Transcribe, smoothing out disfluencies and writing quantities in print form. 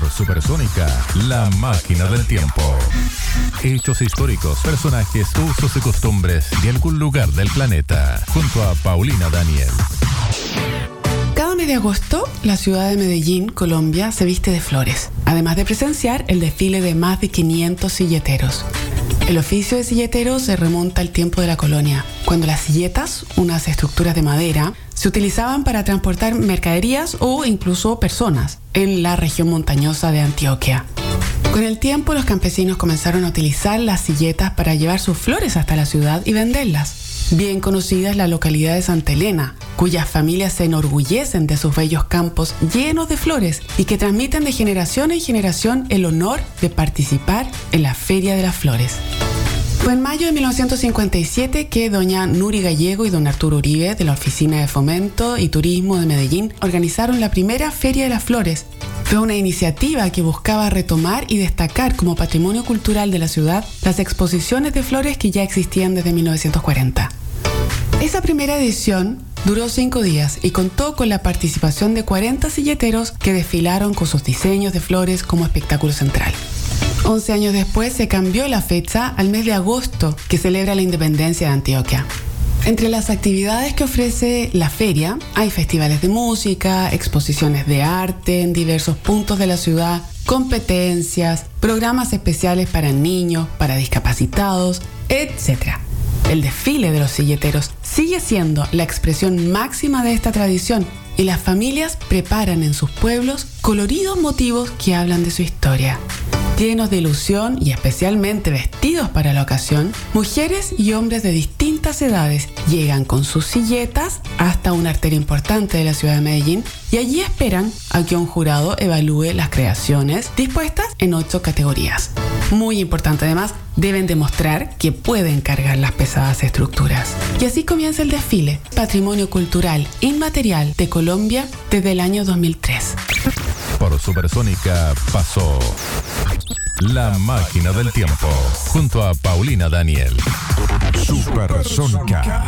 Por Supersónica, la máquina del tiempo. Hechos históricos, personajes, usos y costumbres de algún lugar del planeta. Junto a Paulina Daniel. Cada mes de agosto, la ciudad de Medellín, Colombia, se viste de flores, además de presenciar el desfile de más de 500 silleteros. El oficio de silletero se remonta al tiempo de la colonia, cuando las silletas, unas estructuras de madera, se utilizaban para transportar mercaderías o incluso personas en la región montañosa de Antioquia. Con el tiempo, los campesinos comenzaron a utilizar las silletas para llevar sus flores hasta la ciudad y venderlas. Bien conocida es la localidad de Santa Elena, cuyas familias se enorgullecen de sus bellos campos llenos de flores y que transmiten de generación en generación el honor de participar en la Feria de las Flores. Fue en mayo de 1957 que doña Nuri Gallego y don Arturo Uribe, de la Oficina de Fomento y Turismo de Medellín, organizaron la primera Feria de las Flores. Fue una iniciativa que buscaba retomar y destacar como patrimonio cultural de la ciudad las exposiciones de flores que ya existían desde 1940. Esa primera edición duró 5 días y contó con la participación de 40 silleteros que desfilaron con sus diseños de flores como espectáculo central. 11 años después se cambió la fecha al mes de agosto, que celebra la independencia de Antioquia. Entre las actividades que ofrece la feria hay festivales de música, exposiciones de arte en diversos puntos de la ciudad, competencias, programas especiales para niños, para discapacitados, etc. El desfile de los silleteros sigue siendo la expresión máxima de esta tradición y las familias preparan en sus pueblos coloridos motivos que hablan de su historia. Llenos de ilusión y especialmente vestidos para la ocasión, mujeres y hombres de distintas edades llegan con sus silletas hasta una arteria importante de la ciudad de Medellín y allí esperan a que un jurado evalúe las creaciones dispuestas en 8 categorías. Muy importante además, deben demostrar que pueden cargar las pesadas estructuras. Y así comienza el desfile, patrimonio cultural inmaterial de Colombia desde el año 2003. Por Supersónica pasó La Máquina del Tiempo, junto a Paulina Daniel. Supersónica.